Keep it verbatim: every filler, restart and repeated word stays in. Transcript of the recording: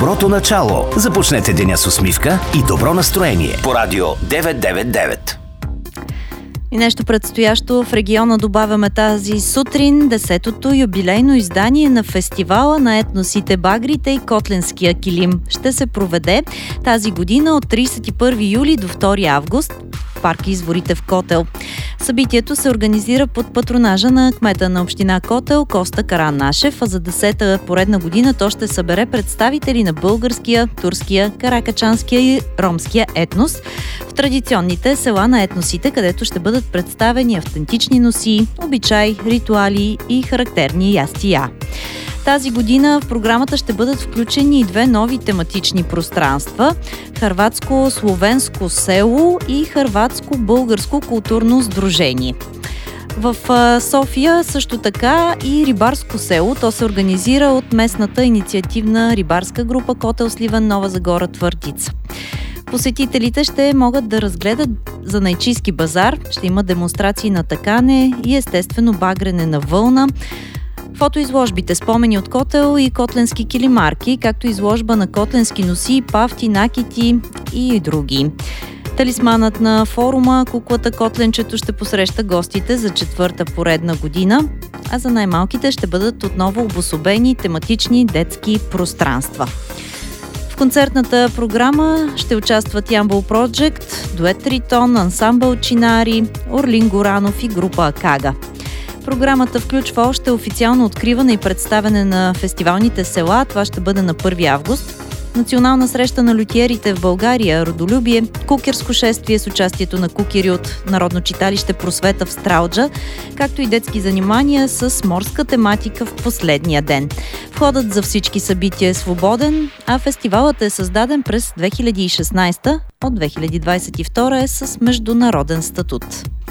доброто начало. Започнете деня с усмивка и добро настроение по Радио деветстотин деветдесет и девет. И нещо предстоящо в региона добавяме тази сутрин. Десетото юбилейно издание на фестивала на етносите Багрите и Котленския килим ще се проведе тази година от тридесет и първи юли до втори август в парк Изворите в Котел. Събитието се организира под патронажа на кмета на община Котел Коста Каранашев, а за десета поредна година то ще събере представители на българския, турския, каракачанския и ромския етнос в традиционните села на етносите, където ще бъдат представени автентични носи, обичаи, ритуали и характерни ястия. Тази година в програмата ще бъдат включени и две нови тематични пространства – хърватско-словенско село и хърватско-българско културно сдружение. В София също така и рибарско село. То се организира от местната инициативна рибарска група Котел, Сливен, Нова Загора, Твърдица. Посетителите ще могат да разгледат занайчийски базар, ще има демонстрации на такане и естествено багрене на вълна, фотоизложбите спомени от Котел и котленски килимарки, както изложба на котленски носи, пафти, накити и други. Талисманът на форума Куклата Котленчето ще посреща гостите за четвърта поредна година, а за най-малките ще бъдат отново обособени тематични детски пространства. В концертната програма ще участват Ямбол Project, Дует Тритон, Ансамбъл Чинари, Орлин Горанов и група Акага. Програмата включва още официално откриване и представяне на фестивалните села. Това ще бъде на първи август. Национална среща на лютиерите в България, родолюбие, кукерско шествие с участието на кукери от Народно читалище Просвета в Стралджа, както и детски занимания с морска тематика в последния ден. Входът за всички събития е свободен, а фестивалът е създаден през две хиляди и шестнадесета, от две хиляди двадесет и втора е с международен статут.